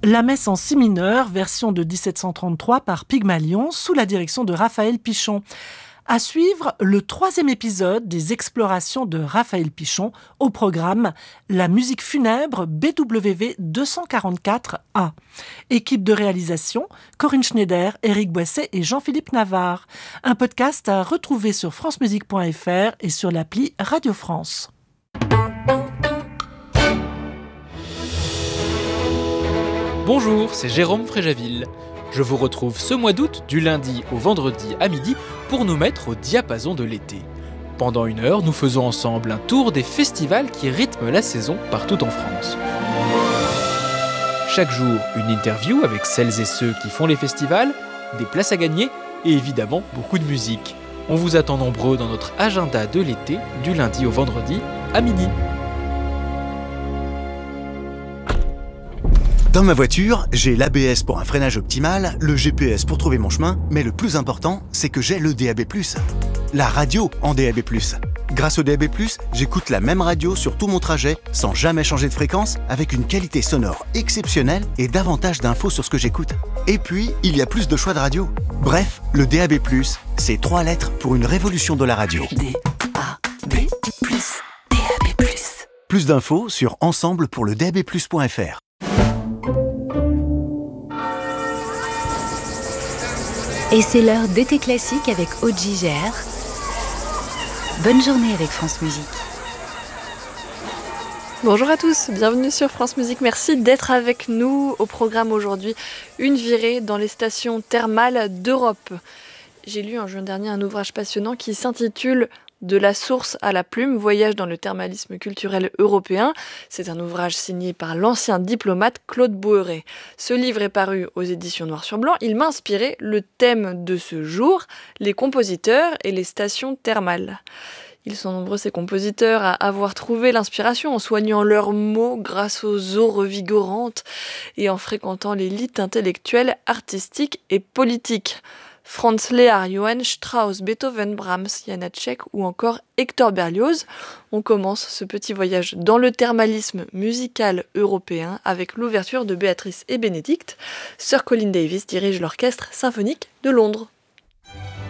La messe en si mineur, version de 1733 par Pygmalion, sous la direction de Raphaël Pichon. À suivre, le 3e épisode des explorations de Raphaël Pichon, au programme La musique funèbre BWV 244A. Équipe de réalisation, Corinne Schneider, Éric Boisset et Jean-Philippe Navarre. Un podcast à retrouver sur francemusique.fr et sur l'appli Radio France. Bonjour, c'est Jérôme Fréjaville. Je vous retrouve ce mois d'août, du lundi au vendredi à midi, pour nous mettre au diapason de l'été. Pendant 1 heure, nous faisons ensemble un tour des festivals qui rythment la saison partout en France. Chaque jour, une interview avec celles et ceux qui font les festivals, des places à gagner et évidemment beaucoup de musique. On vous attend nombreux dans notre agenda de l'été, du lundi au vendredi à midi. Dans ma voiture, j'ai l'ABS pour un freinage optimal, le GPS pour trouver mon chemin, mais le plus important, c'est que j'ai le DAB+, la radio en DAB+. Grâce au DAB+, j'écoute la même radio sur tout mon trajet, sans jamais changer de fréquence, avec une qualité sonore exceptionnelle et davantage d'infos sur ce que j'écoute. Et puis, il y a plus de choix de radio. Bref, le DAB+, c'est 3 lettres pour une révolution de la radio. DAB+, DAB+. Plus d'infos sur ensemble-pour-le-DAB+.fr. Et c'est l'heure d'été classique avec Audrey Gère. Bonne journée avec France Musique. Bonjour à tous, bienvenue sur France Musique. Merci d'être avec nous. Au programme aujourd'hui, une virée dans les stations thermales d'Europe. J'ai lu en juin dernier un ouvrage passionnant qui s'intitule « De la source à la plume, voyage dans le thermalisme culturel européen ». C'est un ouvrage signé par l'ancien diplomate Claude Bouheret. Ce livre est paru aux éditions Noir sur Blanc. Il m'a inspiré le thème de ce jour, les compositeurs et les stations thermales. Ils sont nombreux, ces compositeurs, à avoir trouvé l'inspiration en soignant leurs mots grâce aux eaux revigorantes et en fréquentant l'élite intellectuelle, artistique et politique. Franz Lehár, Johann Strauss, Beethoven, Brahms, Janáček ou encore Hector Berlioz. On commence ce petit voyage dans le thermalisme musical européen avec l'ouverture de Béatrice et Bénédicte. Sir Colin Davis dirige l'orchestre symphonique de Londres.